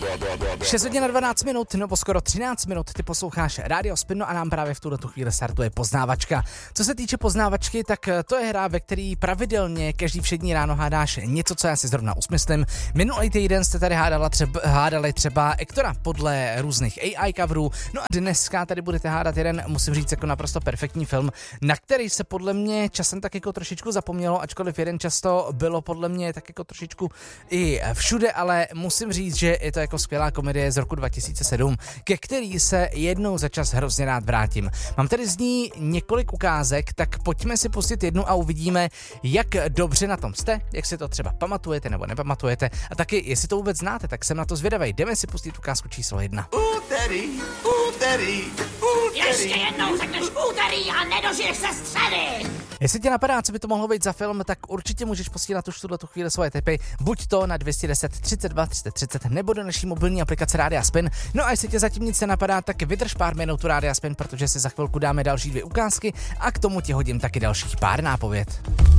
6 hodin a 12 minut, nebo skoro 13 minut, ty posloucháš Rádio Spin, no a nám právě v tuto chvíli startuje poznávačka. Co se týče poznávačky, tak to je hra, ve který pravidelně každý všední ráno hádáš něco, co já si zrovna usmyslím. Minulý týden jste tady hádali třeba Ektora podle různých AI coverů, no a dneska tady budete hádat jeden, musím říct, jako naprosto perfektní film, na který se podle mě časem tak jako trošičku zapomnělo, ačkoliv jeden často bylo podle mě tak jako trošičku i všude, ale musím říct, že je to jako skvělá komedie z roku 2007, ke který se jednou za čas hrozně rád vrátím. Mám tady z ní několik ukázek, tak pojďme si pustit jednu a uvidíme, jak dobře na tom jste, jak si to třeba pamatujete nebo nepamatujete a taky, jestli to vůbec znáte, tak jsem na to zvědavej. Jdeme si pustit ukázku číslo 1. Úterý. Ještě jednou řekneš úterý a nedožiješ se středy! Jestli tě napadá, co by to mohlo být za film, tak určitě můžeš posílat už tuto chvíli svoje tipy, buď to na 210 32 30 30 nebo do naší mobilní aplikace Rádia Spin. No a jestli tě zatím nic nenapadá, tak vydrž pár minut Rádia Spin, protože si za chvilku dáme další 2 ukázky a k tomu ti hodím taky dalších pár nápověd.